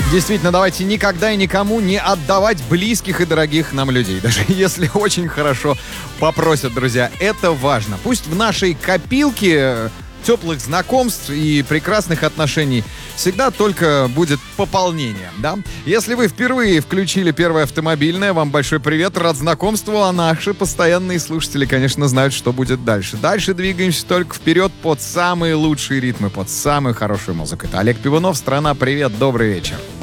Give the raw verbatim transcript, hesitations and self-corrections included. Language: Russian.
Действительно, давайте никогда и никому не отдавать близких и дорогих нам людей, даже если очень хорошо попросят, друзья. Это важно. Пусть в нашей копилке теплых знакомств и прекрасных отношений всегда только будет пополнение, да? Если вы впервые включили Первое автомобильное, вам большой привет, рад знакомству, а наши постоянные слушатели, конечно, знают, что будет дальше. Дальше двигаемся только вперед под самые лучшие ритмы, под самую хорошую музыку. Это Олег Пивунов, страна, привет, добрый вечер.